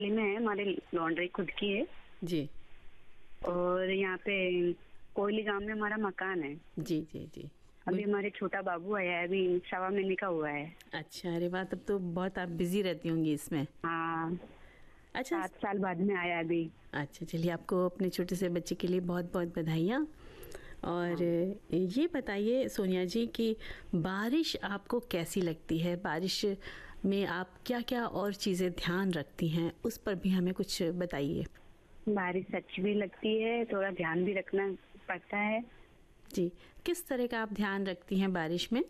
में है, हमारी लॉन्ड्री खुद की है। जी। और यहाँ पे कोयली गांव में हमारा मकान है। जी, जी, जी। अभी हमारे छोटा बाबू आया है, अभी 1.25 महीने का हुआ है। अच्छा, अरे वाह! तब तो बहुत आप बिज़ी रहती होंगी इसमें। हाँ, अच्छा 7 साल बाद में आया अभी। अच्छा, चलिए आपको अपने छोटे से बच्चे के लिए बहुत-बहुत बधाइयाँ। और हाँ। ये बताइए सोनिया जी कि बारिश आपको कैसी लगती है? बारिश में आप क्या-क्या और चीज़ें ध्यान रखती हैं? उस पर भी हमें कुछ बताइए। बारिश अच्छी भी लगती है, थोड़ा ध्यान भी रखना पड़ता है। जी, किस तरह का आप ध्यान रखती हैं बारिश में?